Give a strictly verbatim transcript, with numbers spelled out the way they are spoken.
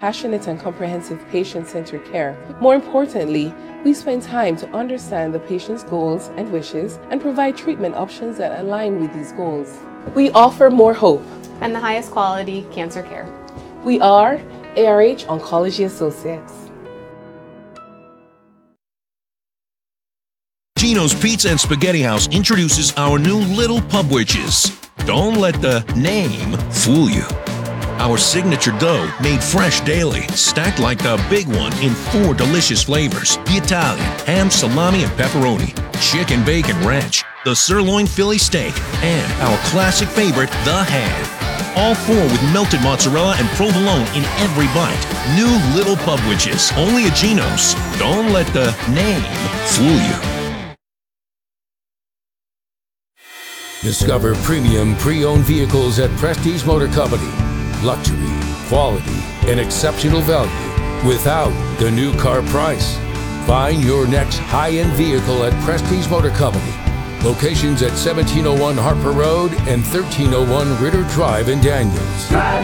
passionate and comprehensive patient-centered care. More importantly, we spend time to understand the patient's goals and wishes and provide treatment options that align with these goals. We offer more hope and the highest quality cancer care. We are A R H Oncology Associates. Gino's Pizza and Spaghetti House introduces our new Little Pub Witches. Don't let the name fool you. Our signature dough, made fresh daily, stacked like the big one in four delicious flavors: the Italian, ham, salami, and pepperoni, chicken, bacon, ranch, the sirloin Philly steak, and our classic favorite, the ham. All four with melted mozzarella and provolone in every bite. New Little Pub Witches, only at Gino's. Don't let the name fool you. Discover premium pre-owned vehicles at Prestige Motor Company. Luxury, quality, and exceptional value without the new car price. Find your next high-end vehicle at Prestige Motor Company. Locations at seventeen oh one Harper Road and thirteen oh one Ritter Drive in Daniels.